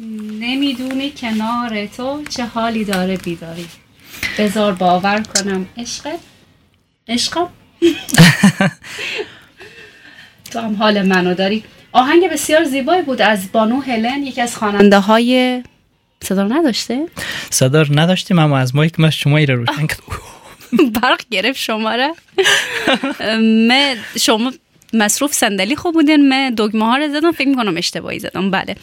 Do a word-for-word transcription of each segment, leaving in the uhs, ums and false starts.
نمیدونی کنار تو چه حالی داره بیداری، بذار باور کنم عشقت عشقم تو هم حال منو داری. آهنگ بسیار زیبایی بود از بانو هلن، یکی از خواننده های صدا نداشته؟ صدا نداشتیم اما از مایک ما شما ایره روشن کرد. برق گرفت شما را. من شما مصروف صندلی خوب بودین، من دگمه ها رو زدم، فکر میکنم اشتباهی زدم. بله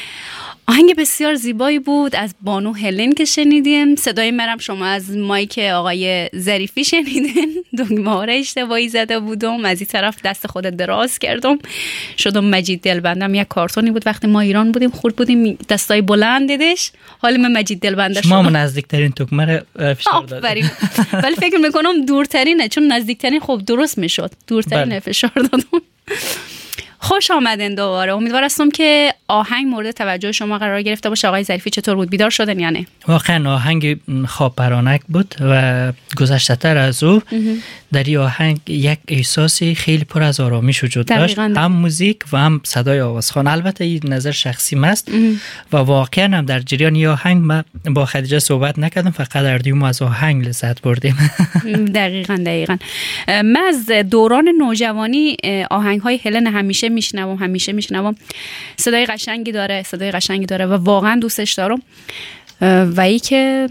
آهنگ بسیار زیبایی بود از بانو هلن که شنیدیم. صدای مرم شما از مایک آقای ظریفی شنیدین. دگمه ها رو اشتباهی زده بودم، از این طرف دست خود دراز کردم شدم مجید دلبندم. یک کارتونی بود وقتی ما ایران بودیم خورد بودیم دستای بلند دیدش، حالا من مجید دلبنده شما شما نزدیکترین دگمه رو فشار دادید. ولی فکر میکنم دورترینه، چون نزدیکترین خب درست میشد، دورترینه فشار دادم. خوش آمدین دوباره. امیدوار هستم که آهنگ مورد توجه شما قرار گرفته باشه. آقای ظریفی چطور بود؟ بیدار شدن یا نه؟ واقعا آهنگ خواب پرانک بود و گذشته تر از او در این آهنگ یک احساسی خیلی پر از آرامش وجود داشت، هم موزیک و هم صدای آوازخوان. البته این نظر شخصی است و واقعا هم در جریان این آهنگ ما با خدیجه صحبت نکردم، فقط در دیوم از آهنگ لذت بردیم. دقیقاً دقیقاً. من از دوران نوجوانی آهنگ های هلن همیشه میشنوم همیشه میشنوم صدای قشنگی داره، صدای قشنگی داره و واقعا دوستش دارم. و ای که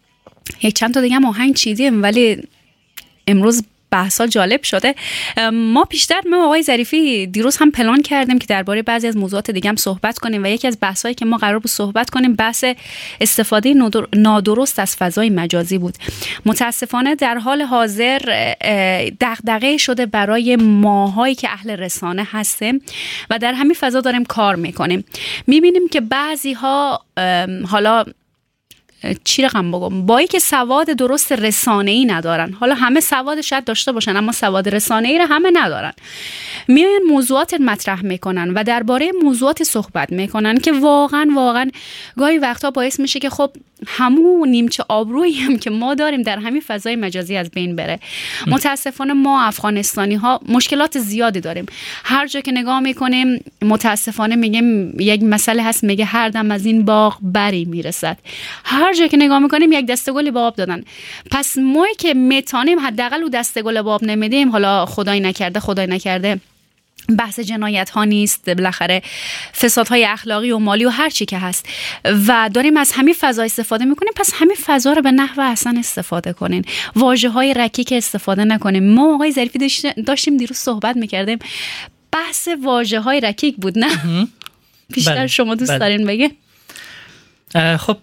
یک چند تا دیگه هم آهنگ چیدیم ولی امروز بحثا جالب شده. ما پیشتر ما آقای ظریفی دیروز هم پلان کردیم که درباره بعضی از موضوعات دیگه هم صحبت کنیم و یکی از بحثایی که ما قرار بود صحبت کنیم بحث استفاده نادرست از فضای مجازی بود. متاسفانه در حال حاضر دغدغه شده برای ماهایی که اهل رسانه هستیم و در همین فضا داریم کار میکنیم. میبینیم که بعضی ها حالا چی رقم بگم با اینکه سواد درست رسانه‌ای ندارن، حالا همه سواد شاید داشته باشن اما سواد رسانه‌ای رو همه ندارن، میاین موضوعات مطرح میکنن و درباره موضوعات صحبت میکنن که واقعا واقعا گاهی وقتا باعث میشه که خب همون نیمچه آبرویی هم که ما داریم در همین فضای مجازی از بین بره. متاسفانه ما افغانستانی ها مشکلات زیادی داریم. هر جا که نگاه میکنیم متاسفانه میگیم یک مسئله هست، میگه هر دم از این باغ بری میرسد. هر جا که نگاه میکنیم یک دسته گل به آب دادن. پس ما که میتونیم حداقل او دسته گل به آب نمیدیم، حالا خدای نکرده خدای نکرده بحث جنایت ها نیست، بالاخره فسادهای اخلاقی و مالی و هر چی که هست و داریم از همین فضا استفاده میکنیم، پس همین فضا رو به نحو احسن استفاده کنین، واژه های رکیک استفاده نکنیم. ما آقای ظریفی داشتیم دیروز صحبت میکردیم، بحث واژه های رکیک بود نه؟ بیشتر بله. شما دوست بله. دارین بگه؟ خب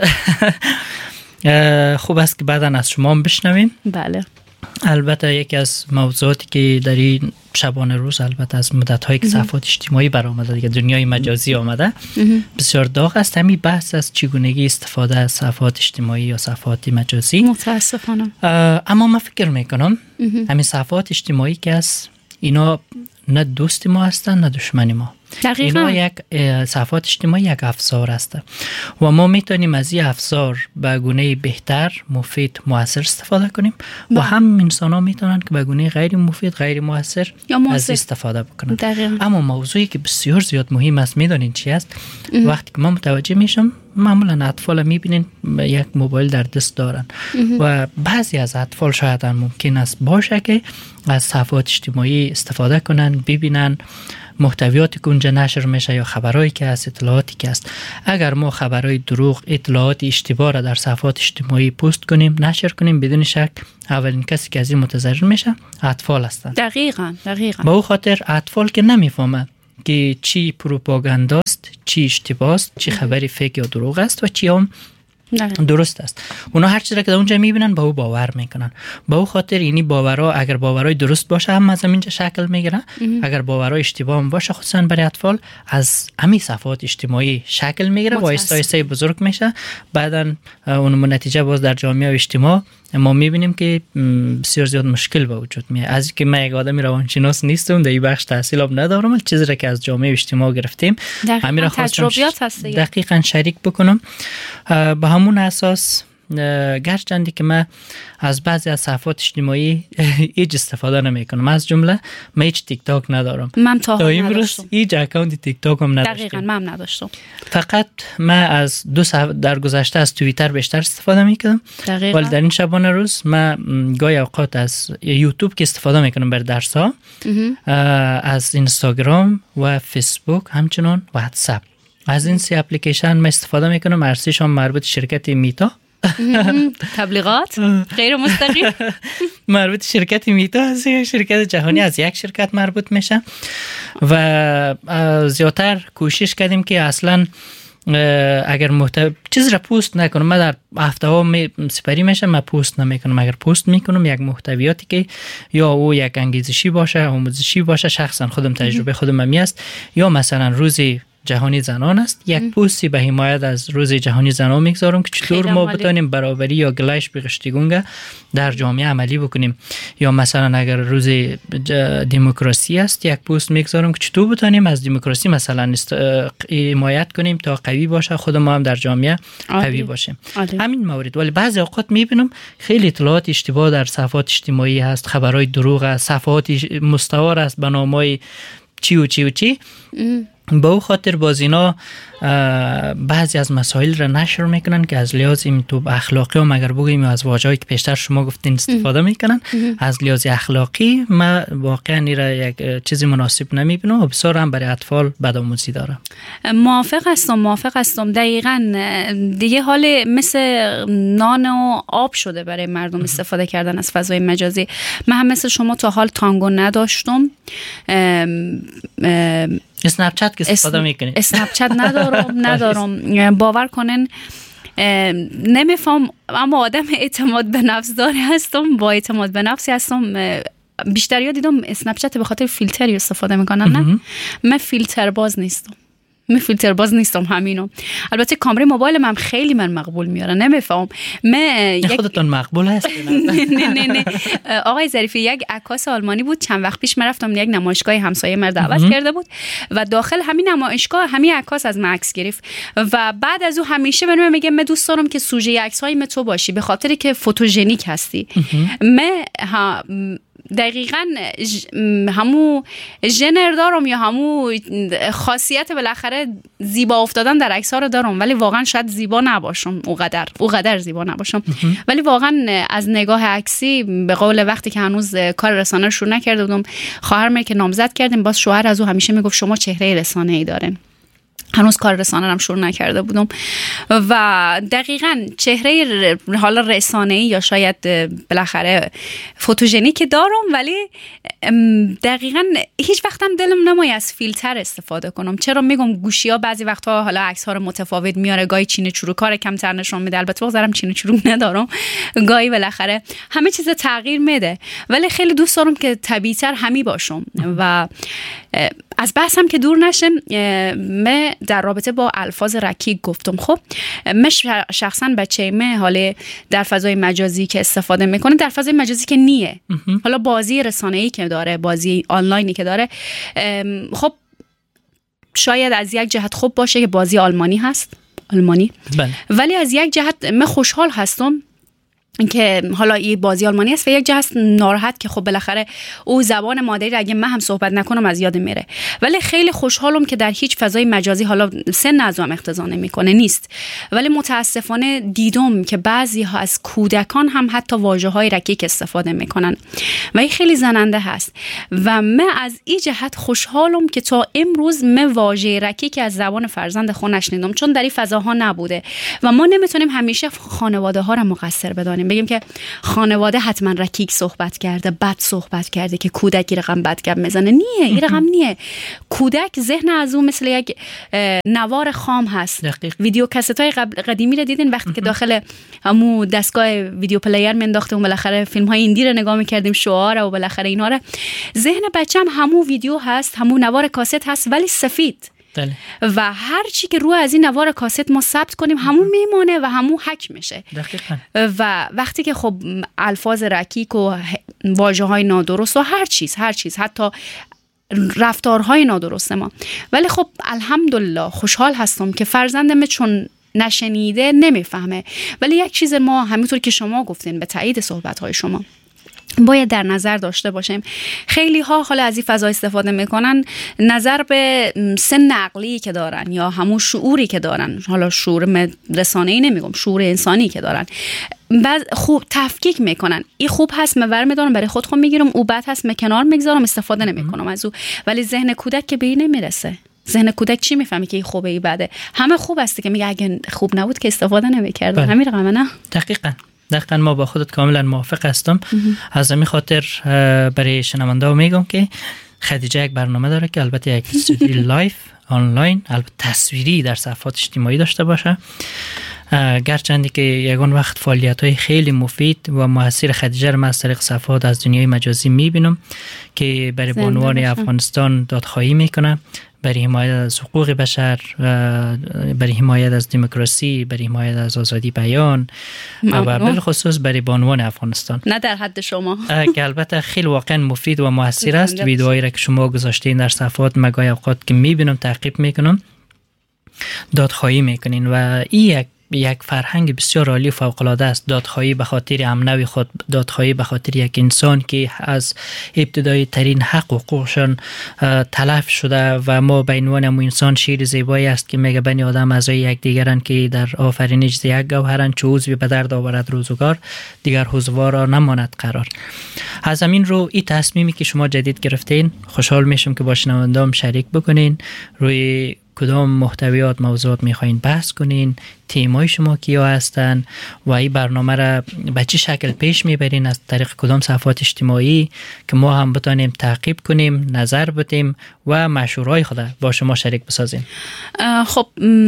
خوب است که بعداً از شما هم بشنویم. بله. البته یکی از موضوعاتی که در این شبانه روز البته از مدت‌هایی که صفحات اجتماعی برآمده دیگه دنیای مجازی آمده بسیار داغ است، همین بحث از چگونگی استفاده از صفحات اجتماعی یا صفحات مجازی. متاسفانه اما من فکر میکنم همین صفحات اجتماعی که است اینا نه دوست ما هستن نه دشمن ما. دقیقاً. اینا یک صفحات اجتماعی یک افزار است و ما میتونیم از این افزار به گونه بهتر، مفید، مؤثر استفاده کنیم با. و هم انسان ها میتونن که به گونه غیر مفید، غیر مؤثر از استفاده بکنن. دقیقاً. اما موضوعی که بسیار زیاد مهم است میدونین چی است؟ وقتی که ما متوجه میشم معمولا اطفال میبینین یک موبایل در دست دارن و بعضی از اطفال شاید هم ممکن است باشه که از صفحات اجتماعی استفاده کنن، ببینن محتویاتی که اونجا نشر میشه یا خبرایی که هست، اطلاعاتی که هست. اگر ما خبرای دروغ، اطلاعات اشتباه را در صفحات اجتماعی پست کنیم، نشر کنیم، بدون شک اولین کسی که از این متضرر میشه اطفال هستند. دقیقاً دقیقاً. با او خاطر اطفال که نمیفهمن که چی پروپاگانداست، چی اشتباهست، چی خبری فیک یا دروغ است و چی هم درست است. اونا هر چیزی که اونجا میبینن با او باور میکنن. با او خاطر یعنی باورها اگر باورای درست باشه هم از اینجا شکل میگیره، اگر باورای اشتباه هم باشه خصوصا برای اطفال از همین صفحات اجتماعی شکل میگیره و آهسته آهسته بزرگ میشه. بعدن اون نتیجه باز در جامعه و اجتماع ما میبینیم که بسیار زیاد مشکل به وجود میاد. از اینکه من یک آدم روانشناس نیستم، در این بخش تحصیلم ندارم، چیزی را که از جامعه و اجتماع گرفتیم همین را خواستم تجربیات هست دقیقاً شریک بکنم. به همون اساس گرچندی که من از بعضی از صفحات اجتماعی هیچ استفاده نمیکنم، از جمله من هیچ تیک تاک ندارم. من تا تا امروز هیچ اکانت تیک تاک هم نداشتم. دقیقاً من هم نداشتم. فقط من از دو صفحه در گذشته از توییتر بیشتر استفاده میکردم. دقیقاً. ولی در این شبانه روز من گاهی اوقات از یوتیوب که استفاده میکنم برای درس ها، از اینستاگرام و فیسبوک همچنان واتساپ، از این سه اپلیکیشن من استفاده میکنم. ارسیش هم مربوط شرکت میتا تبلیغات غیر مستقیم مربوط شرکت میتا از شرکت جهانی از یک شرکت مربوط میشه و زیادتر کوشش کردیم که اصلا اگر محتوی چیز را پوست نکنم. من در هفته ها می سپری میشم، من پوست نمیکنم. اگر پوست میکنم یک محتویاتی که یا او یک انگیزشی باشه، آموزشی باشه، شخصا خودم تجربه خودم می است، یا مثلا روزی جهانی زنان است، یک پوستی به حمایت از روز جهانی زنان میگذارم که چطور ما بتونیم برابری یا گلایش بغشتگونگه در جامعه عملی بکنیم. یا مثلا اگر روز دموکراسی است، یک پوست میگذارم که چطور بتونیم از دموکراسی مثلا حمایت کنیم تا قوی باشه، خود ما هم در جامعه قوی باشیم. همین موارد. ولی بعضی اوقات میبینم خیلی اطلاعات اشتباه در صفحات اجتماعی هست، خبرهای دروغ است، صفحات مستعار است به نامای چی و چی و چی. با او خاطر باز اینا بعضی از مسائل را نشر میکنن که از لحاظ تو اخلاقی هم اگر بگیم از واژه‌ای که پیشتر شما گفتین استفاده میکنن، از لحاظ اخلاقی ما واقعا این را یک چیزی مناسب نمیبینم و بسیار هم برای اطفال بدآموزی داره. موافق هستم موافق هستم دقیقاً. دیگه حال مثل نان و آب شده برای مردم استفاده کردن از فضای مجازی. من هم مثل شما تا حال تانگو نداشتم، اسنپ چت که استفاده میکنی؟ اسنپ چت ندارم ندارم باور کنن نمیفهم، اما آدم اعتماد به نفس داره هستم، با اعتماد به نفسی هستم. بیشتر یا دیدم اسنپ چت به خاطر فیلتری استفاده میکنن. نه من فیلتر باز نیستم، من فیلتر باز نیستم همینو. البته کامری موبایل من خیلی من مقبول میاره، نمیفهم. من یک خودتون مقبول هست؟ نه نه نه نه آقای ظریفی، یک عکاس آلمانی بود چند وقت پیش من رفتم یک نمایشگاه همسایه مرد دعوت کرده بود و داخل همین نمایشگاه همین عکاس از من عکس گرفت و بعد از او همیشه به من میگه من دوست دارم که سوژه عکس‌های من تو باشی به خاطر که فوتوژنیک هستی. من ها دقیقاً همو ژنر دارم یا همو خاصیت بالاخره زیبا افتادن در عکس‌ها رو دارم، ولی واقعا شاید زیبا نباشم اونقدر اونقدر زیبا نباشم. ولی واقعا از نگاه عکسی به قول وقتی که هنوز کار رسانه رو شروع نکرده بودم، خواهرم که نامزد کردیم، باز شوهر از او همیشه میگفت شما چهره رسانه‌ای دارین. هنوز کار رسانه هم شروع نکرده بودم و دقیقاً چهره حالا رسانه‌ای یا شاید بالاخره فوتوژنیک دارم، ولی دقیقاً هیچ وقتم دلم نمیاد از فیلتر استفاده کنم. چرا میگم گوشی‌ها بعضی وقتها حالا عکس‌ها رو متفاوت میاره، گاهی چینه چروکار کمتر نشون میده، البته بازارم چینه چروک ندارم، گاهی بالاخره همه چیز تغییر میده، ولی خیلی دوست دارم که طبیعی‌تر همی باشم. و از بحثم که دور نشم، من در رابطه با الفاظ رکیک گفتم. خب من شخصا بچه من حالا در فضای مجازی که استفاده میکنه، در فضای مجازی که نیه، حالا بازی رسانه‌ای که داره، بازی آنلاینی که داره، خب شاید از یک جهت خوب باشه که بازی آلمانی هست، آلمانی بله. ولی از یک جهت من خوشحال هستم که حالا این بازی آلمانی است و یک جهت ناراحت که خب بالاخره او زبان مادری را اگه من هم صحبت نکنم از یاد میره. ولی خیلی خوشحالم که در هیچ فضای مجازی، حالا سن ازم اقتضا نمیکنه نیست، ولی متاسفانه دیدم که بعضی ها از کودکان هم حتی واژه‌های رکیک استفاده میکنن و این خیلی زننده هست و من از این جهت خوشحالم که تا امروز من واژه رکیک از زبان فرزند خود نشنیدم، چون در این فضاها نبوده و ما نمیتونیم همیشه خانواده ها را مقصر بدانیم، بگیم که خانواده حتما رکیک صحبت کرده، بد صحبت کرده که کودکی رقم بد گپ میزنه. نیه، این رقم نیه. کودک ذهن از اون مثل یک نوار خام هست. دقیق. ویدیو کاست‌های قدیمی رو دیدین وقتی که داخل همو دستگاه ویدیو پلیر مننداختیم و بالاخره فیلم‌های ایندی رو نگاه می‌کردیم، شعار و بالاخره اینا رو، ذهن بچه‌م همو ویدیو هست، همو نوار کاست هست ولی سفید. دله. و هر چی که روی از این نوار کاست ما ثبت کنیم همون میمونه و همون حک میشه. دقیقاً. و وقتی که خب الفاظ رکیک و واژه‌های نادرست و هر چیز هر چیز حتی رفتارهای نادرست ما، ولی خب الحمدلله خوشحال هستم که فرزندم چون نشنیده نمیفهمه. ولی یک چیز ما همینطور که شما گفتین به تایید صحبت‌های شما باید در نظر داشته باشیم، خیلی ها حالا از این فضا استفاده میکنن نظر به سن عقلی که دارن یا همون شعوری که دارن، حالا شعور رسانه‌ای نمیگم، شعور انسانی که دارن، بعد خوب تفکیک میکنن. این خوب هست مور میدارم برای خود خود میگیرم، او بد هست من کنار میگذارم استفاده نمیکنم از او. ولی ذهن کودک که به این نمیرسه. ذهن کودک چی میفهمه که این خوبه ای بده؟ همه خوب است که میگه اگه خوب نبود که استفاده نمیکرد. همین رقمه نه؟ دقیقاً دقیقاً ما با خودت کاملا موافق هستم. از همین خاطر برای شنونده ها میگم که خدیجه یک برنامه داره که البته یک استودیو لایف آنلاین، البته تصویری در صفحات اجتماعی داشته باشه، گرچندی که یگان وقت فعالیت های خیلی مفید و موثر خدیجه را از طریق صفحات از دنیای مجازی میبینم که برای بانوان افغانستان دادخواهی میکنه، برای حمایت از حقوق بشر، برای حمایت از دموکراسی، برای حمایت از آزادی بیان و بالخصوص برای بانوان افغانستان. نه در حد شما که البته خیلی واقعا مفید و موثر است. ویدیوهایی را که شما گذاشتین در صفحات مگاه اوقات که میبینم تعقیب میکنم، دادخواهی میکنین و این یک یک فرهنگ بسیار عالی و فوق العاده است. دادخواهی به خاطر امنوی خود، دادخواهی به خاطر یک انسان که از ابتدای ترین حق و حقوقشان تلف شده و ما به عنوان همون انسان شیر زیبایی است که میگه بنی آدم اعضای یکدیگرن که در آفرینش ز یک گوهرند، چو عضوی به درد آورد روزگار دیگر حضوارا نماند قرار. از همین رو این تصمیمی که شما جدید گرفتین خوشحال میشم که با شنونده‌ام شریک بکنین. روی کدام محتویات موضوعات میخواین بحث کنین، تیمای شما کیا هستن و این برنامه را به چه شکل پیش میبرین، از طریق کدام صفحات اجتماعی که ما هم بتانیم تعقیب کنیم، نظر بدیم و مشورهای خود با شما شریک بسازیم. خب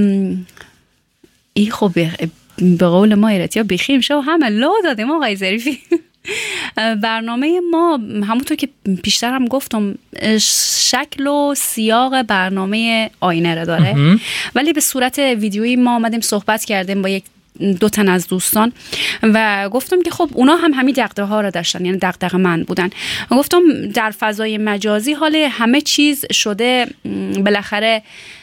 این خب به قول ما ایرتیا بخیم شو همه لا دادیم آقای ظریفی. برنامه ما همونطور که پیشتر هم گفتم شکل و سیاق برنامه آینه را داره، ولی به صورت ویدیویی ما آمدیم صحبت کردیم با یک دو تن از دوستان و گفتم که خب اونا هم همین دغدغه ها را داشتن، یعنی دغدغه من بودن. گفتم در فضای مجازی حال همه چیز شده بالاخره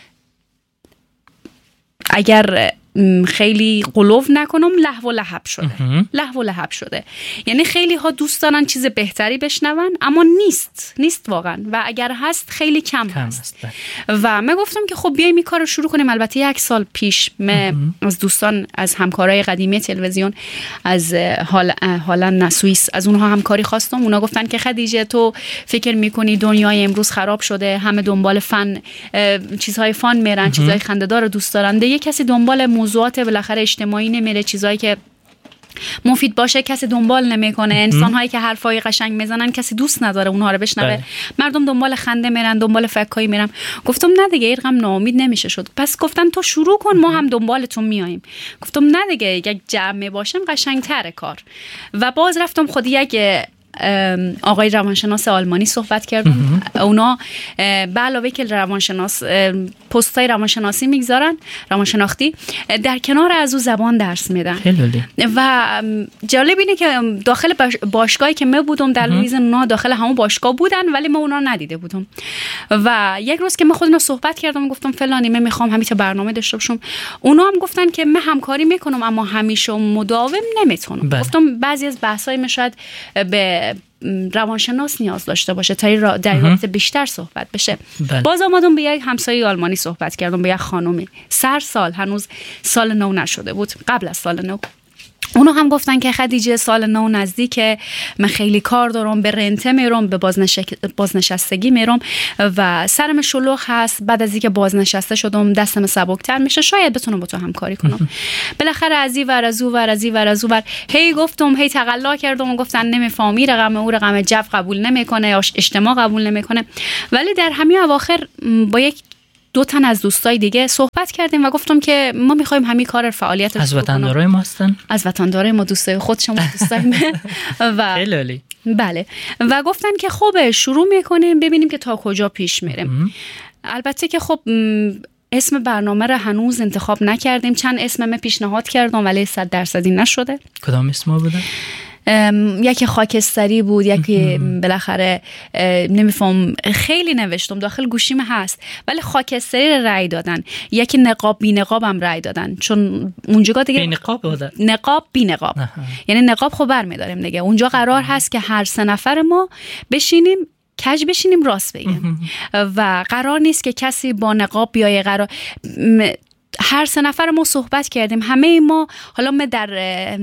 اگر خیلی قلوف نکنم لهو و لحب شده. لهو و لحب شده یعنی خیلی ها دوست دارن چیز بهتری بشنون اما نیست نیست واقعا، و اگر هست خیلی کم, کم هست, هست. و من گفتم که خب بیایم این کار رو شروع کنیم. البته یک سال پیش من از دوستان، از همکارای قدیمی تلویزیون، از حال هالند سوئیس، از اونها همکاری خواستم. اونا گفتن که خدیجه تو فکر میکنی دنیای امروز خراب شده، همه دنبال فن، چیزهای فان میرن، چیزهای خنده‌دار دوست دارن، دیگه کسی دنبال موضوعات بالاخره اجتماعی نمیره، چیزایی که مفید باشه کسی دنبال نمیکنه، انسان‌هایی که حرفای قشنگ میزنن کسی دوست نداره اونها رو بشنوه. بله. مردم دنبال خنده میرن، دنبال فکایی میرن. گفتم نه دیگه این رقم ناامید نمیشه شد. پس گفتن تو شروع کن ما هم دنبالتون میاییم. گفتم نه دیگه یک جمع باشیم قشنگ‌تره کار. و باز رفتم خود یک آقای روانشناس آلمانی صحبت کردم. اونا به علاوه که روانشناس پستای روانشناسی میگذارن، روانشناختی، در کنار از او زبان درس میدن. و جالب اینه که داخل باشگاهی که من بودم در لویزیان، اونا داخل همون باشگاه بودن ولی ما اونا ندیده بودم. و یک روز که من خودم صحبت کردم گفتم فلانی من میخوام همین برنامه داشته باشم، اونا هم گفتن که من همکاری میکنم اما همیشه مداوم نمیتونم. بله. گفتم بعضی از بحثای من شاید به روانشناس نیاز داشته باشه تا در رابطه بیشتر صحبت بشه. بله. باز آمدم به یک همسایه آلمانی صحبت کردم، به یک خانومی سر سال، هنوز سال نو نشده بود، قبل از سال نو. اونا هم گفتن که خدیجه سال نو نزدیکه، من خیلی کار دارم، به رنته میرم، به بازنش... بازنشستگی میرم و سرم شلوغ هست. بعد از اینکه بازنشسته شدم دستم سبکتر میشه، شاید بتونم با تو همکاری کنم. بالاخره از این ور از اون ور از این ور از اون ور هی گفتم، هی تقلا کردم و گفتن نمیفهمی، رقم او رقم جو قبول نمیکنه یا اجتماع قبول نمیکنه. ولی در همین اواخر با یک دو تن از دوستای دیگه صحبت کردیم و گفتم که ما میخوایم همین کار فعالیت از وطندارای ما هستن، از وطندارای ما، دوستای خود شما دوستای من و خیلی بله. و گفتن که خب شروع میکنیم ببینیم که تا کجا پیش میریم. البته که خب اسم برنامه رو هنوز انتخاب نکردیم، چند اسم من پیشنهاد کردم ولی صد درصدی نشده. کدام اسم بوده؟ یکی خاکستری بود، یکی بالاخره نمیفهم، خیلی نوشتم داخل گوشیم هست، ولی خاکستری رأی دادن. یکی نقاب بی نقاب هم رأی دادن، چون اونجا دیگه نقاب بوده. نقاب بی نقاب اه. یعنی نقاب خب برمی‌داریم دیگه. اونجا قرار هست که هر سه نفر ما بشینیم کج بشینیم راست بگیم و قرار نیست که کسی با نقاب بیایه. قرار هر سه نفر ما صحبت کردیم، همه ما حالا من در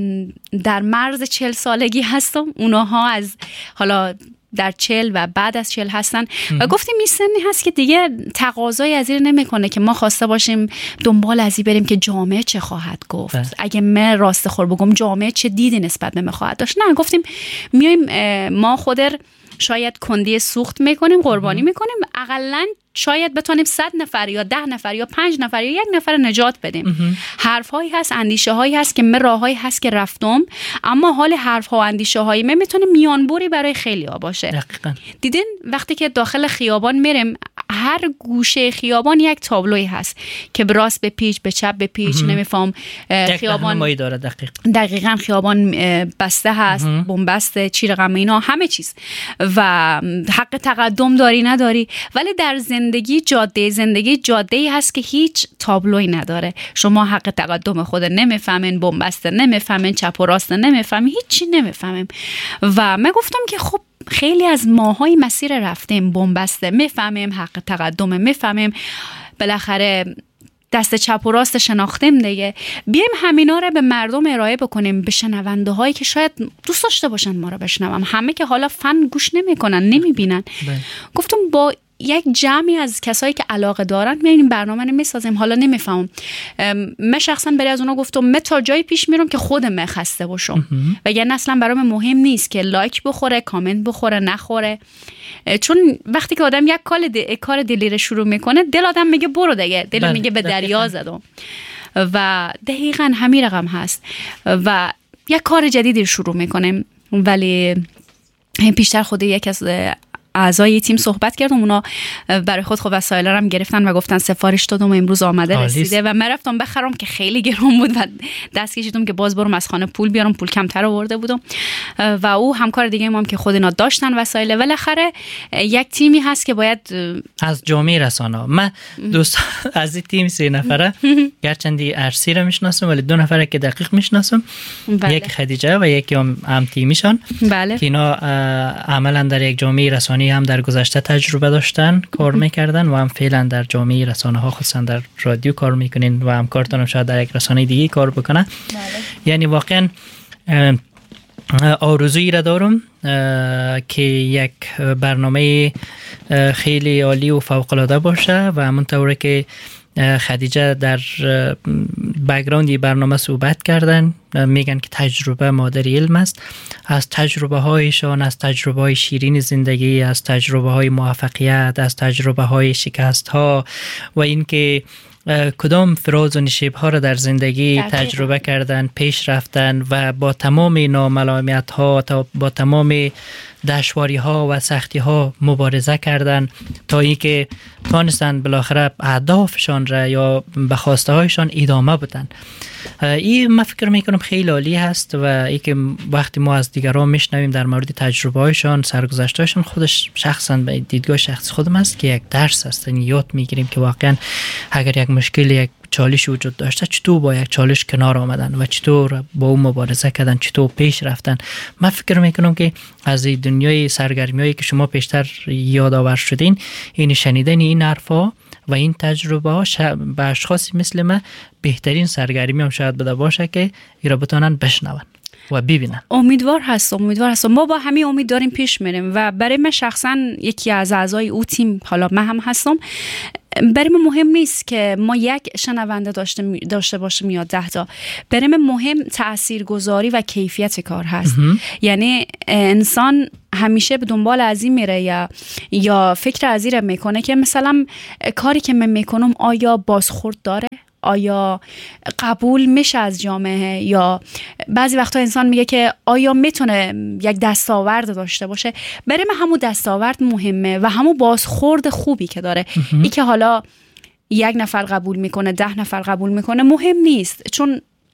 در مرز چهل سالگی هستم، اونها از حالا در چهل و بعد از چهل هستن و گفتیم این سنی هست که دیگه تقاضای از این نمیکنه که ما خواسته باشیم دنبال ازی بریم که جامعه چه خواهد گفت. بس. اگه من راست خور بگم جامعه چه دیدی نسبت به من خواهد داشت، نه، گفتیم میایم ما خودر شاید کندی سوخت میکنیم، قربانی میکنیم، اقلن شاید بتونیم صد نفر یا ده نفر یا پنج نفر یا یک نفر نجات بدیم. حرف هایی هست، اندیشه هایی هست که من راه هایی هست که رفتم، اما حال حرف ها و اندیشه هایی من میتونه میانبری برای خیلی ها باشه. دقیقاً. دیدین وقتی که داخل خیابان میریم، هر گوشه خیابان یک تابلوی هست که به راست به پیچ، به چپ به پیچ، نمیفهم خیابان داره. دقیق. دقیقاً خیابان بسته هست، بنبسته، چی رقم اینا همه چیز و حق تقدم داری نداری، ولی در زندگی جاده زندگی جاده‌ای هست که هیچ تابلوی نداره. شما حق تقدم خود نمیفهمین، بنبسته نمیفهمین، چپ و راست نمیفهمین، هیچی نمیفهمیم. و من گفتم که خب خیلی از ماهای مسیر رفتیم، بنبسته میفهمیم، حق تقدم میفهمیم، بالاخره دست چپ و راست شناختیم دیگه. بیایم همینا رو به مردم ارائه بکنیم، به شنونده هایی که شاید دوست داشته باشن ما رو بشنوم، همه که حالا فن گوش نمیکنن، نمیبینن. گفتم با یک جمعی از کسایی که علاقه دارن میایم برنامه رو میسازیم. حالا نمیفهمم، من شخصا برای از اونا گفتم من تا جایی پیش میرم که خودم من خسته باشم و یعنی اصلا برام مهم نیست که لایک بخوره، کامنت بخوره، نخوره، چون وقتی که آدم یک کار دی... کار دلی رو شروع میکنه، دل آدم میگه برو دیگه، دل بله. میگه به دریا زدم و دقیقاً همین رقم هست و یک کار جدیدی رو شروع میکنیم. ولی پیشتر خود یک از اعضای تیم صحبت کردم، اونا برای خود خود وسایل هم گرفتن و گفتن سفارش دادم و امروز آمده رسیده و من رفتم بخرم که خیلی گران بود و دست کشیدم که باز برم از خانه پول بیارم، پول کمتر آورده بودم و او همکار دیگه ما هم که خود اینا داشتن وسایل. بالاخره یک تیمی هست که باید از جامعه رسانه. من دوست از این تیم سه نفره گرچندی ارسی رو میشناسم ولی دو نفره که دقیق میشناسم، بله. یک خدیجه و یکی هم, هم تیمیشان، بله. که اینا عملا در یک جامعه رسانه هم در گذشته تجربه داشتن، کار میکردن و هم فعلا در جامعه رسانه ها خصوصا در رادیو کار میکنین و همکارتان هم شاید در یک رسانه دیگه کار بکنن. بله. یعنی واقعا آرزویی را دارم که یک برنامه خیلی عالی و فوق العاده باشه و همونطوره که خدیجه در بک‌گراند برنامه صحبت کردن، میگن که تجربه مادر علم است. از تجربه هایشان، از تجربه های شیرین زندگی، از تجربه های موفقیت، از تجربه های شکست ها و اینکه کدام فراز و نشیب ها را در زندگی تجربه کردن، پیش رفتن و با تمام ناملایمیت ها، با تمام دشواری ها و سختی ها مبارزه کردن تا اینکه تونستن بالاخره اهدافشان را یا به خواسته هایشان ادامه بدن. این من فکر میکنم خیلی عالی هست و ای که وقتی ما از دیگران میشنویم در مورد تجربه هایشان، سرگذشته هایشان، خودش شخصا به دیدگاه شخصی خودم است که یک درس است. یعنی یاد میگیریم که واقعا اگر یک مشکل، یک چالش وجود داشته، چطور با یک چالش کنار آمدن و چطور با اون مبارزه کردن، چطور پیش رفتن. من فکر میکنم که از دنیای سرگرمیایی که شما پیشتر یادآور شدین، این شنیدن این حرفا و این تجربه ها به اشخاصی مثل من بهترین سرگرمی هم شاید بده باشه که ایرا بتونن بشنون و ببینن. امیدوار هستم امیدوار هستم ما با همین امید داریم پیش میریم و برای من شخصا یکی از اعضای او تیم، حالا من هم هستم، برای من مهم نیست که ما یک شنونده داشته داشته باشیم یا ده تا. برای من مهم تاثیرگذاری و کیفیت کار هست. یعنی انسان همیشه به دنبال از این میره یا یا فکر از این میکنه که مثلا کاری که من میکنم آیا بازخورد داره، آیا قبول میشه از جامعه، یا بعضی وقتا انسان میگه که آیا میتونه یک دستاورد داشته باشه. برای من همون دستاورد مهمه و همون بازخورد خوبی که داره. ای که حالا یک نفر قبول میکنه، ده نفر قبول میکنه، مهم نیست، چون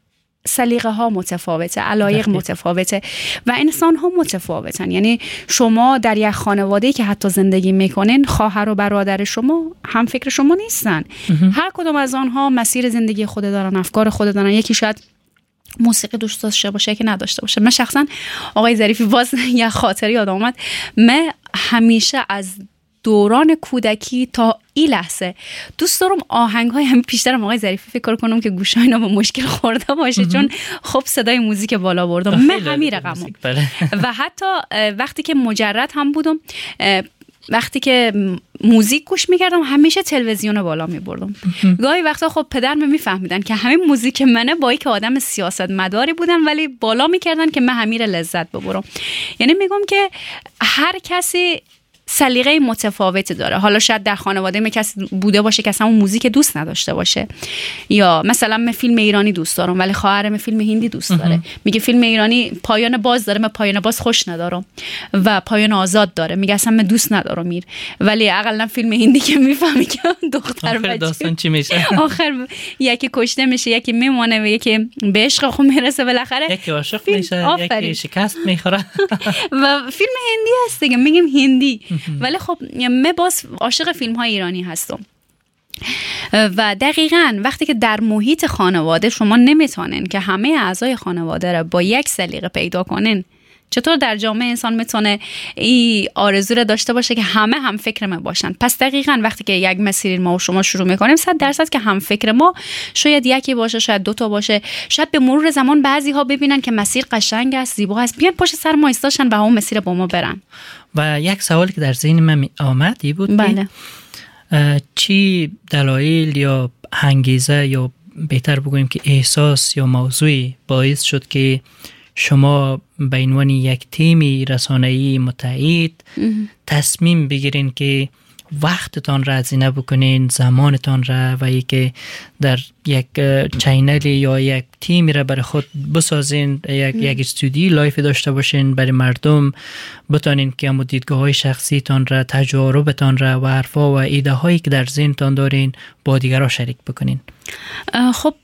سلیقه ها متفاوته، علایق متفاوته و انسان ها متفاوتن. یعنی شما در یک خانواده‌ای که حتی زندگی میکنین، خواهر و برادر شما هم فکر شما نیستن. هر کدوم از آنها مسیر زندگی خود دارن، افکار خود دارن. یکی شاید موسیقی دوست داشته باشه که نداشته باشه. من شخصا آقای ظریفی باز یه خاطری یاد اومد، من همیشه از دوران کودکی تا این لحظه دوست دارم آهنگ های هم بیشترم آقای ظریفی فکر کنم که گوشای اینا با مشکل خورده باشه چون خب صدای موزیک بالا بردم. من همین رقمم و حتی وقتی که مجرد هم بودم، وقتی که موزیک گوش میکردم همیشه تلویزیون بالا میبردم. گاهی وقتا خب پدر من میفهمیدن که همین موزیک منه، با اینکه آدم سیاست مداری بودن ولی بالا میکردن که من همین لذت ببرم. یعنی میگم که هر کسی سلیقه متفاوت داره. حالا شاید در خانواده من کسی بوده باشه که اصلا موزیک دوست نداشته باشه، یا مثلا من فیلم ایرانی دوست دارم ولی خواهرم فیلم هندی دوست داره. میگه فیلم ایرانی پایان باز داره، من پایان باز خوش ندارم و پایان آزاد داره. میگه اصلا من دوست ندارم میر، ولی اقلا فیلم هندی که میفهمی که دختر بچه داستان چی میشه، آخر یکی کشته میشه، یکی میمونه و یکی به عشق خود میرسه بالاخره، یکی عاشق میشه، یکی شکست میخوره و فیلم هندی هست دیگه، میگیم هندی. ولی خب من باز عاشق فیلم های ایرانی هستم. و دقیقاً وقتی که در محیط خانواده شما نمیتونین که همه اعضای خانواده را با یک سلیقه پیدا کنین، چطور در جامعه انسان میتونه این آرزو رو داشته باشه که همه هم فکر ما باشن؟ پس دقیقاً وقتی که یک مسیر ما و شما شروع میکنیم، صد درصد که هم فکر ما شاید یکی باشه، شاید دو تا باشه، شاید به مرور زمان بعضی ها ببینن که مسیر قشنگ است، زیبا است، بیان پشت سر ما ایستاشن و اون مسیر با ما برن. و یک سوالی که در ذهن من آمد این بود بله. که چی دلایل یا انگیزه یا بهتر بگوییم که احساس یا موضوعی باعث شد که شما به عنوان یک تیم رسانه‌ای متعهد تصمیم بگیرین که وقتتان را هزینه بکنین، زمانتان را، و که در یک چینل یا یک تیمی را برای خود بسازین، یک یک استودیو لایف داشته باشین، برای مردم بتونین که هم دیدگاه های شخصیتان را، تجاربتان را و حرفا و ایده هایی که در ذهنتان دارین با دیگران شریک بکنین. خب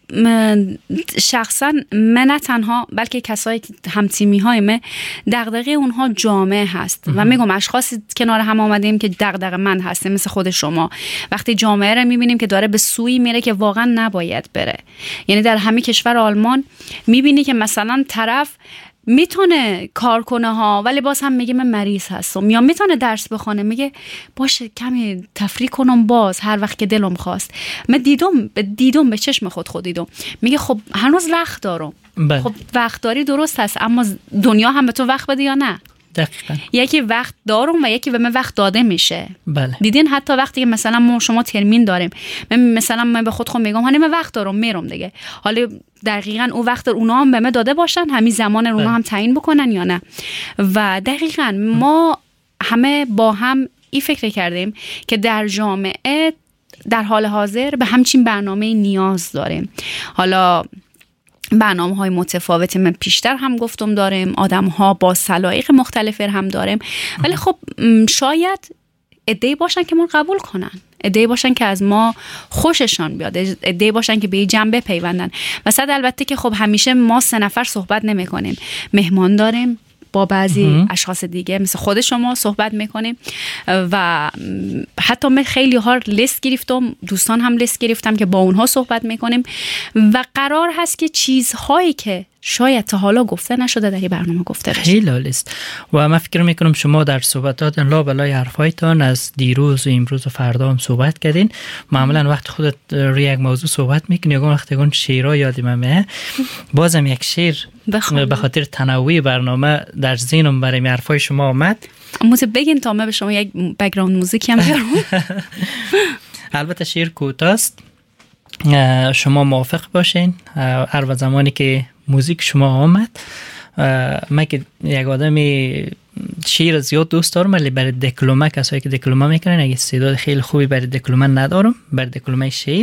شخصا من نه تنها بلکه کسایی هم تیمی های من دغدغه اونها جامعه هست و میگم اشخاصی کنار هم آمدیم که دغدغه من هستیم مثل خود شما. وقتی جامعه رو میبینیم که داره به سوی میره که واقعا نباید بره، یعنی در همین کشور آلمان میبینی که مثلا طرف میتونه کار کنه ها ولی باز هم میگه من مریض هستم، یا میتونه درس بخونه میگه باشه کمی تفریح کنم باز هر وقت که دلم خواست. من دیدم به دیدم به چشم خود خود دیدم، میگه خب هنوز وقت دارم. بله. خب وقت داری درست هست، اما دنیا هم به تو وقت بده یا نه؟ دقیقاً. یکی وقت دارم و یکی به من وقت داده میشه. بله. دیدین حتی وقتی که مثلا ما شما ترمین داریم، من مثلا من به خود خود میگم هانی من وقت دارم میرم دیگه، حالا دقیقاً اون وقت اونا هم به من داده باشن، همین زمان اونا بله. هم تعیین بکنن یا نه. و دقیقاً ما همه با هم این فکر کردیم که در جامعه در حال حاضر به همچین برنامه نیاز داریم. حالا برنامه های متفاوت من پیشتر هم گفتم داریم، آدم ها با سلایق مختلف هم داریم، ولی خب شاید عده‌ای باشن که ما قبول کنن، عده‌ای باشن که از ما خوششان بیاد، عده‌ای باشن که به این جنبه پیوندن. و صد البته که خب همیشه ما سه نفر صحبت نمی کنیم، مهمان داریم، با بعضی اشخاص دیگه مثل خود شما صحبت میکنیم و حتی من خیلی ها لیست گرفتم، دوستان هم لیست گرفتم که با اونها صحبت میکنیم و قرار هست که چیزهایی که شاید تا حالا گفته نشده در این برنامه گفته بشه. خیلی لیست. و من فکر میکنم شما در صحبتات لا بلای حرفایتان از دیروز و امروز و فردا هم صحبت کردین. معمولا وقت خودت روی یک موضوع صحبت میکنی یا وقتی اون شعرها یادم میاد، بازم یک شعر به خاطر تنوع برنامه در ذهنم برای حرفای شما آمد. موزه بگین تا من به شما یک بک‌گراند موزیک هم بیارم. البته شعر کوتاه است، شما موافق باشین. هر زمانی که موزیک شما آمد، من که یک آدمی شعر زیاد دوست دارم ولی برای دکلمه، کسایی که دکلمه میکنن اگه استعداد خیلی خوبی برای دکلمه ندارم، برای دکلمه شعر.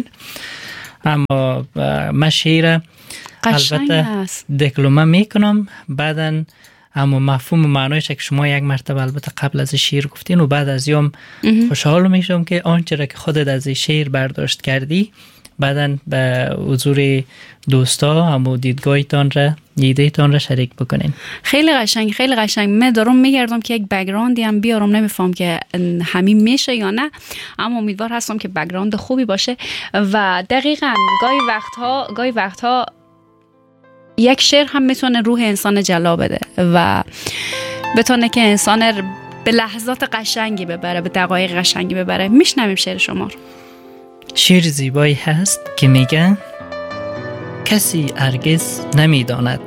اما من شعر البته دکلمه میکنم، بعدن اما مفهوم و معنایش که شما یک مرتبه البته قبل از شعر گفتین و بعد از یوم خوشحال میشم که آنچه را که خودت از شعر برداشت کردی بعداً به حضور دوستا همو دیدگاهتان را ایدهتان را شریک بکنین. خیلی قشنگ خیلی قشنگ. من دارم میگردم که یک بک‌گراندی هم بیارم، نمیفهم که همین میشه یا نه، اما امیدوار هستم که بک‌گراند خوبی باشه. و دقیقاً گاهی وقتها گاهی وقتها یک شعر هم میتونه روح انسان جلا بده و بتونه که انسان به لحظات قشنگی ببره، به دقایق قشنگی ببره. میشنویم شعر شما رو. شعر زیبایی هست که میگه کسی هرگز نمیداند،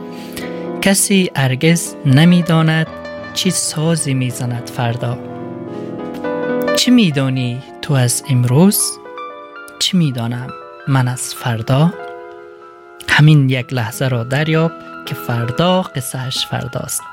کسی هرگز نمیداند چی سازی میزند فردا. چی میدانی تو از امروز، چی میدانم من از فردا. همین یک لحظه را دریاب که فردا قصهش فرداست.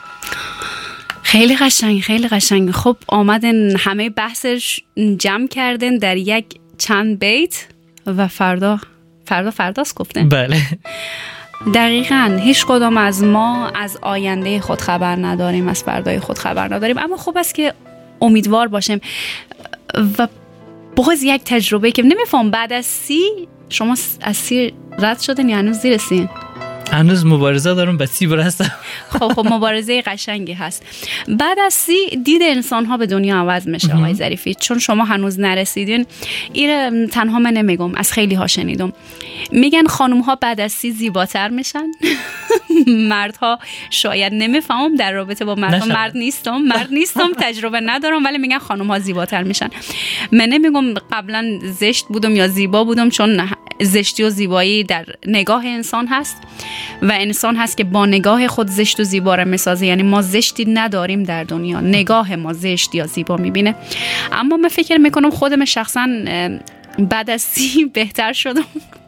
خیلی قشنگ خیلی قشنگ. خب آمدن همه بحثش جمع کردن در یک چند بیت و فردا فردا فرداست گفتن. بله دقیقاً. هیچ کدام از ما از آینده خود خبر نداریم، از فردای خود خبر نداریم، اما خوب است که امیدوار باشیم. و باز یک تجربه که نمیفهم، بعد از سی شما از سی رد شدن یا هنوز زیر سی؟ هنوز مبارزه دارم به سی برسم. خب خب مبارزه قشنگی هست. بعد از سی دید انسان ها به دنیا عوض میشه آقای ظریفی، چون شما هنوز نرسیدین. این تنها من نمیگم، از خیلی ها شنیدم. میگن خانم ها بعد از سی زیباتر میشن. مردها شاید نمیفهمم، در رابطه با مردها مرد نیستم مرد نیستم تجربه ندارم، ولی میگن خانم ها زیباتر میشن. من نمیگم قبلا زشت بودم یا زیبا بودم، چون زشتی و زیبایی در نگاه انسان هست و انسان هست که با نگاه خود زشت و زیبا را میسازه. یعنی ما زشتی نداریم در دنیا، نگاه ما زشت یا زیبا میبینه. اما من فکر میکنم خودم شخصا بعد از سی بهتر شدم.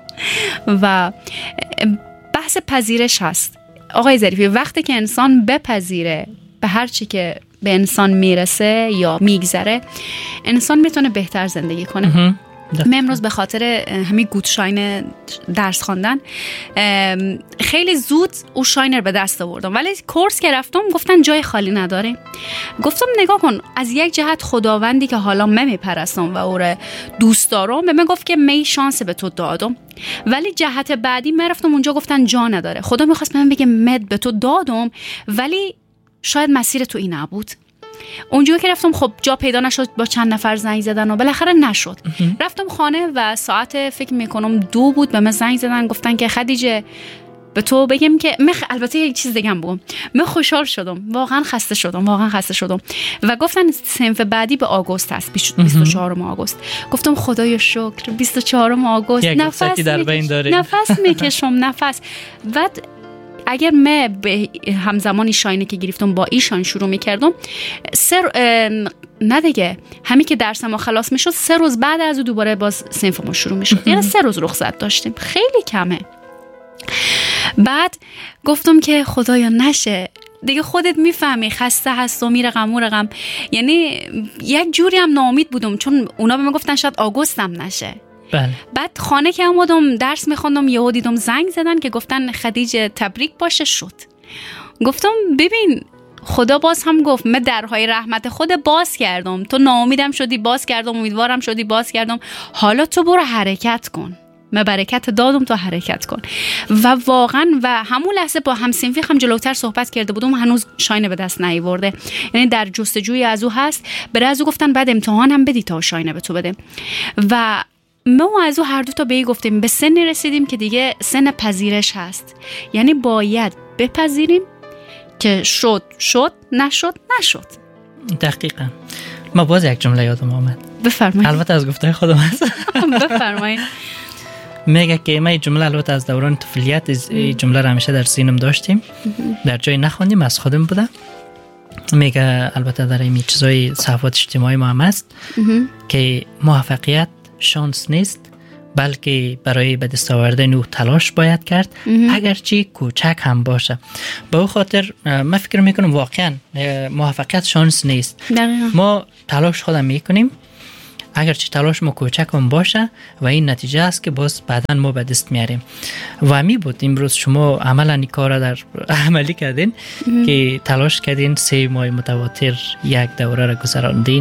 و بحث پذیرش هست آقای ظریفی. وقتی که انسان بپذیره به هر چی که به انسان میرسه یا میگذره، انسان میتونه بهتر زندگی کنه. من امروز به خاطر همین گود شاین درس خواندن خیلی زود او شاینر به دست آوردم، ولی کورس که رفتم گفتن جای خالی نداره. گفتم نگاه کن، از یک جهت خداوندی که حالا من میپرستم و او رو دوست دارم به من گفت که می شانس به تو دادم، ولی جهت بعدی من رفتم اونجا گفتن جا نداره. خدا میخواست به من بگه مد به تو دادم، ولی شاید مسیر تو این نبود. اونجا که رفتم خب جا پیدا نشد، با چند نفر زنگ زدن و بالاخره نشد. رفتم خانه و ساعت فکر میکنم دو بود، به من زنگ زدن گفتن که خدیجه به تو بگم که من البته یک چیز دیگه هم بگم، من خوشحال شدم، واقعا خسته شدم واقعا خسته شدم و گفتن صنف بعدی به آگوست هست، بیست و چهارم آگوست. گفتم خدایا شکر بیست و چهارم آگوست، نفس در بین داره، نفس میکشم نفس. بعد اگر من به همزمانی شاینه که گرفتم با ایشان شروع میکردم، سر نه دیگه همین که درس ما خلاص میشد، سه روز بعد از او دوباره باز صنف ما شروع میشد. یعنی سه روز رخصت داشتیم، خیلی کمه. بعد گفتم که خدایا نشه دیگه، خودت میفهمی خسته هست و میره غم و رقم. یعنی یک جوری هم ناامید بودم، چون اونا به من گفتن شاید آگوستم نشه. بله. بعد خانه که اومدم درس میخوندم، یهو دیدم زنگ زدن که گفتن خدیجه تبریک باشه شد. گفتم ببین خدا باز هم گفت من درهای رحمت خود باز کردم، تو ناامیدم شدی باز کردم، امیدوارم شدی باز کردم، حالا تو برو حرکت کن، من برکت دادم تو حرکت کن. و واقعا و همون لحظه با همسنفی هم جلوتر صحبت کرده بودم، هنوز شاینه به دست نیاورده، یعنی در جستجوی از او هست. بره از او گفتن بعد امتحان هم بدی تا شاینه به تو بده. و ما از او هر دو تا به ای گفتیم به سن رسیدیم که دیگه سن پذیرش هست، یعنی باید بپذیریم که شد شد، نشد نشد. دقیقاً. ما باز یک جمله یادم آمد. بفرمایید. البته از گفته خودم هست. بفرمایید. میگه که ما این جمله البته از دوران طفولیت این جمله رو همیشه در سینم داشتیم، در جای نخوندیم، از خودم بوده. میگه البته در این چیزای صحافت اجتماعی ما هم هست که موفقیت شانس نیست، بلکه برای به دست آوردن او تلاش باید کرد، اگرچه کوچک هم باشه. به او خاطر من فکر میکنم واقعا موفقیت شانس نیست. دقیقا. ما تلاش خودم میکنیم، اگرچه تلاش ما کوچک هم باشه و این نتیجه است که باز بعداً ما به دست میاریم. و می بود امروز شما عملا این کار در عملی کردین که تلاش کردین، سه ماه متواتر یک دوره را گذراندین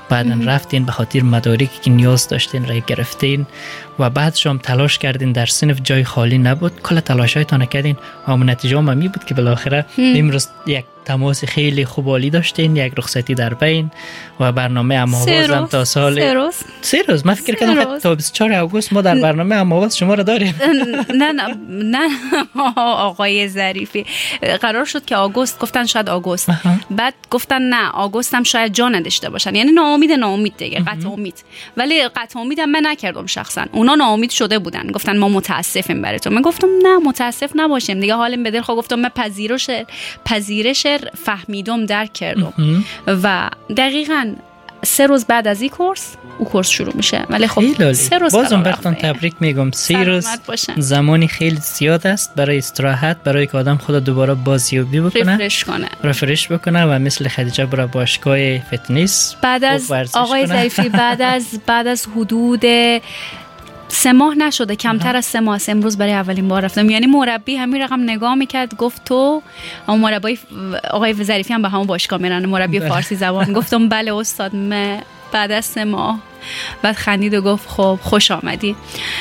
بعدن رفتین به خاطر مدارکی که نیاز داشتین را گرفتین و بعد شما تلاش کردین در صنف جای خالی نبود، کل تلاشایتان کردین و نتیجه هم می بود که بالاخره امروز یک تماس خیلی خوب عالی داشتین، یک رخصتی در بین و برنامه ام‌آوازم تا سال سه روز سه روز من فکر کردم تا بیست و چهارم آگوست ما در برنامه ام‌آواز شما را داریم. نه نه نه آقای ظریفی، قرار شد که آگوست، گفتن شاید آگوست، بعد گفتن نه آگوست هم شاید جا نداشته باشن، یعنی ناامید ناامید دیگه، قطع امید. ولی قطع امیدم من نکردم شخصا، اونا ناامید شده بودن، گفتن ما متاسفیم براتون. من گفتم نه متاسف نباشیم دیگه، حالم به دل خواست. گفتم من پذیرش پذیرش فهمیدم، درک کردم و دقیقاً سه روز بعد از این کورس او کورس شروع میشه. ولی خب سه روز بازم براتون تبریک میگم. سه روز زمانی خیلی زیاد است برای استراحت، برای که آدم خود دوباره بازیابی بکنه، رفرش کنه رفرش بکنه و مثل خدیجه برای باشگاه فتنس بعد از آقای ظریفی بعد از بعد از حدود سه ماه نشده، کمتر از سه ماه امروز برای اولین بار رفتم. یعنی مربی همین رقم نگاه میکرد گفت تو، اما مربی آقای ظریفی هم به همون باشگاه میرن، مربی فارسی زبان. گفتم بله استاد، من بعد از سه ماه. بعد خندید و گفت خب خوش آمدی.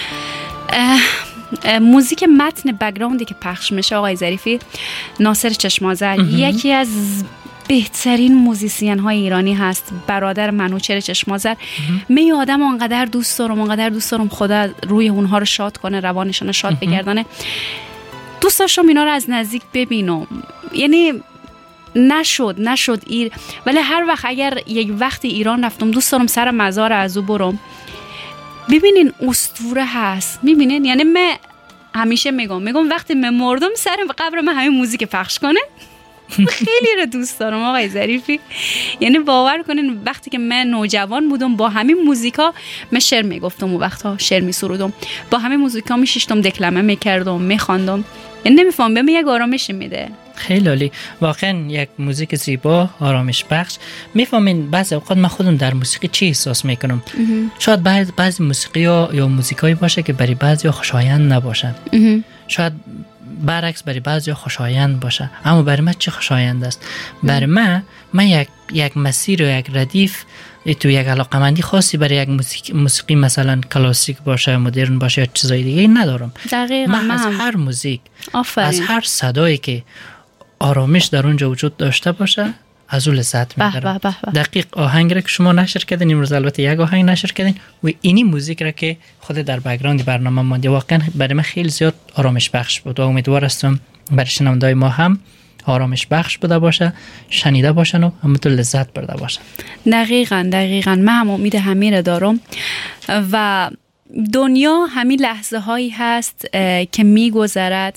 موزیک متن بک‌گراندی که پخش میشه آقای ظریفی، ناصر چشمازر یکی از بهترین موزیسین های ایرانی هست، برادر منوچهر چشمازر. من آدم انقدر دوست دارم انقدر دوست دارم خدا روی اونها رو شاد کنه، روانشون رو شاد بگردانه. دوست داشتم اینا رو از نزدیک ببینم، یعنی نشد نشد ایر. ولی هر وقت اگر یک وقتی ایران رفتم دوست دارم سر مزار از او برم. ببینین اسطوره هست، میبینین. یعنی من همیشه میگم میگم وقتی من مردم سر قبر من همین موزیک پخش کنه. خیلی رو دوست دارم آقای ظریفی. یعنی باور کنین وقتی که من نوجوان بودم با همین موزیکا من شعر میگفتم و وقتا شعر میسرودم، با همین موزیکا میشیشتم دکلمه میکردم میخواندم. یعنی نمیفهم بهم یک آرامش میده. خیلی عالی، واقعا یک موزیک زیبا، آرامش بخش. میفهمین بعضی اوقات من خودم در موسیقی چی احساس میکنم. شاید بعضی بعضی موسیقی ها یا موزیکایی باشه که برای بعضی خوشایند نباشه، شاید برعکس برای بعضی خوشایند باشه، اما برای من چه خوشایند است؟ برای من من یک یک مسیر و یک ردیف تو یک علاقمندی خاصی برای یک موسیقی, موسیقی مثلا کلاسیک باشه، مدرن باشه یا چیزای دیگه ندارم. دقیقاً من از هر موزیک، آفرین. از هر صدایی که آرامش در اونجا وجود داشته باشه از اون لذت میبرم. دقیق آهنگ را که شما نشر کردین امروز، البته یک آهنگ نشر کردین و اینی موزیک را که خود در بک‌گراند برنامه مانده، واقعا برای من خیلی زیاد آرامش بخش بود و امیدوار هستم برای شنونده‌های ما هم آرامش بخش بوده باشه، شنیده باشن و همونطور لذت برده باشن. دقیقاً دقیقاً من هم امید همین دارم و دنیا همین لحظه هایی هست که میگذرد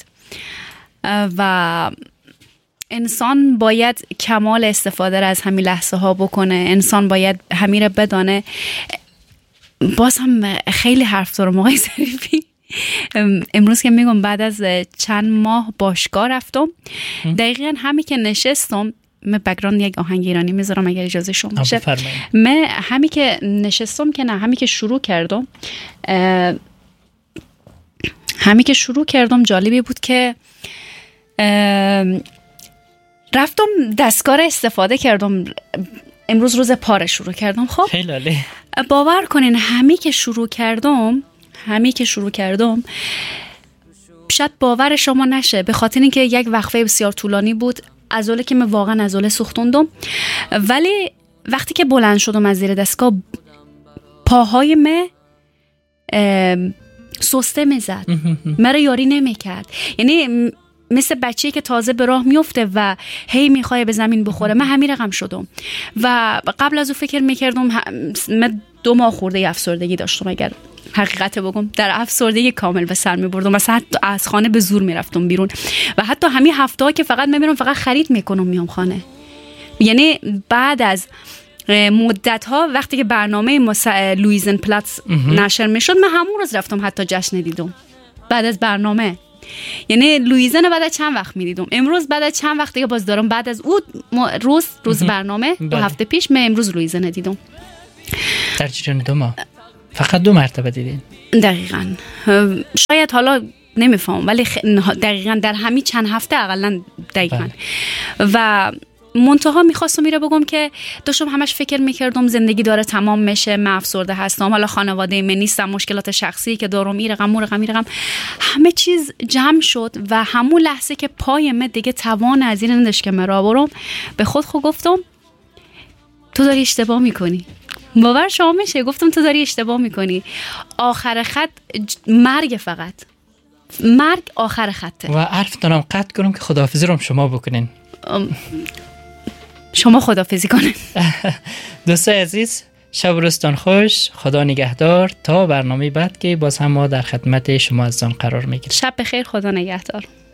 و انسان باید کمال استفاده را از همین لحظه ها بکنه. انسان باید همین را بدانه. باز هم خیلی حرف دارم آقای ظریفی. امروز که میگم بعد از چند ماه باشگاه رفتم، دقیقاً همین که نشستم، من بک‌گراند یک آهنگ ایرانی میذارم اگر اجازه شما باشه. من همین که نشستم که نه همین که شروع کردم همین که شروع کردم جالبی بود که رفتم دستگاه استفاده کردم. امروز روز پاره شروع کردم. خب خیلی باور کنین همین که شروع کردم همین که شروع کردم شاید باور شما نشه، به خاطر اینکه یک وقفه بسیار طولانی بود، عضله که من واقعا عضله سوختوندم. ولی وقتی که بلند شدم از زیر دستگاه پاهای من سسته میزد، مرا یاری نمیکرد. یعنی مثل بچه‌ای که تازه به راه میفته و هی میخواد به زمین بخوره. من همین رقم شدم و قبل از اون فکر میکردم من دو ماه خورده افسردگی داشتم. اگر حقیقت بگم در افسردگی کامل به سر میبردم، مثلا از خانه به زور میرفتم بیرون و حتی همین هفته ها که فقط میبرم فقط خرید میکنم میام خانه. یعنی بعد از مدت ها وقتی که برنامه لویزن پلاتس نشر میشد، من همون روز رفتم حتی جشن دیدم بعد از برنامه. یعنی لویزن بعد از چند وقت میدیدم، امروز بعد از چند وقت دیگه باز دارم بعد از اون روز روز برنامه دو هفته پیش من امروز لویزن دیدم. در جریان دو ماه فقط دو مرتبه دیدین؟ دقیقاً. شاید حالا نمیفهم ولی دقیقاً در همین چند هفته اقلا دقیقاً. و منتها میخواستم میره بگم که داشتم همش فکر میکردم زندگی داره تمام میشه، من افسرده هستم، حالا خانواده من نیستم، مشکلات شخصی که دارم، این رقم اون رقم این رقم، همه چیز جمع شد و همون لحظه که پای من دیگه توان از این نداشت که من را برم، به خود خود گفتم تو داری اشتباه میکنی. باور شما میشه؟ گفتم تو داری اشتباه میکنی. آخر خط مرگ، فقط مرگ آخر خطه. و حرفتونم قطع کنم که خداحافظی رو شما بکنین. شما خداحافظی کنین. دوستای عزیز، شب و روزتان خوش، خدا نگهدار. تا برنامه بعد که باز هم ما در خدمت شما عزیزان قرار میگیریم. شب بخیر، خدا نگهدار.